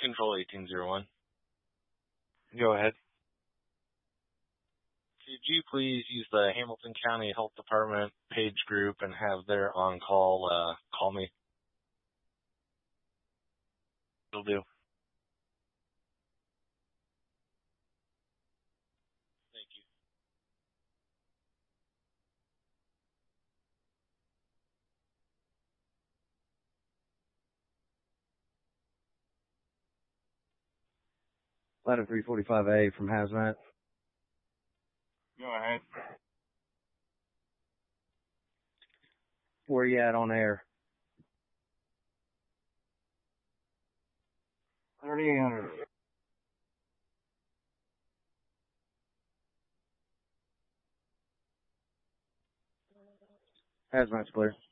Control 1801. Go ahead. Could you please use the Hamilton County Health Department page group and have their on-call call me? Will do. Thank you. Ladder 345A from Hazmat. Go ahead. Where you at on air? 3800. Hazmat's clear.